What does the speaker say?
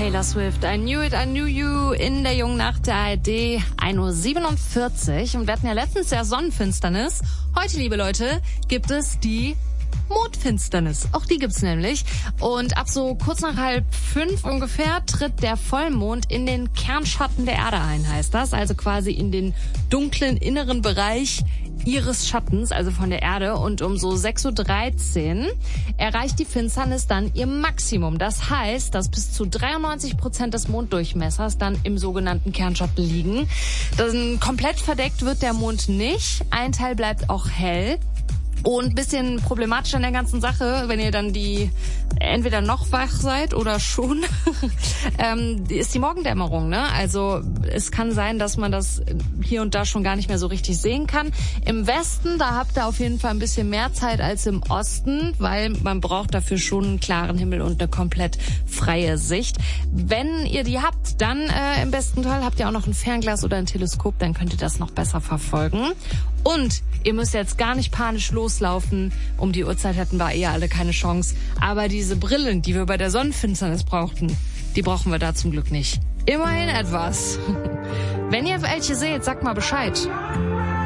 Taylor Swift. I knew it, I knew you in der jungen Nacht der ARD, 1:47 Uhr. Und wir hatten ja letztens ja Sonnenfinsternis. Heute, liebe Leute, gibt es die Mondfinsternis. Auch die gibt's nämlich. Und ab so kurz nach 4:30 ungefähr tritt der Vollmond in den Kernschatten der Erde ein, heißt das. Also quasi in den dunklen inneren Bereich ihres Schattens, also von der Erde. Und um so 6:13 Uhr erreicht die Finsternis dann ihr Maximum. Das heißt, dass bis zu 93% des Monddurchmessers dann im sogenannten Kernschatten liegen. Dann komplett verdeckt wird der Mond nicht. Ein Teil bleibt auch hell. Und ein bisschen problematisch an der ganzen Sache, wenn ihr dann entweder noch wach seid oder schon, ist die Morgendämmerung, ne? Also es kann sein, dass man das hier und da schon gar nicht mehr so richtig sehen kann. Im Westen, da habt ihr auf jeden Fall ein bisschen mehr Zeit als im Osten, weil man braucht dafür schon einen klaren Himmel und eine komplett freie Sicht. Wenn ihr die habt, dann im besten Fall habt ihr auch noch ein Fernglas oder ein Teleskop, dann könnt ihr das noch besser verfolgen. Und ihr müsst jetzt gar nicht panisch loslaufen. Um die Uhrzeit hätten wir alle keine Chance. Aber diese Brillen, die wir bei der Sonnenfinsternis brauchten, die brauchen wir da zum Glück nicht. Immerhin etwas. Wenn ihr welche seht, sagt mal Bescheid.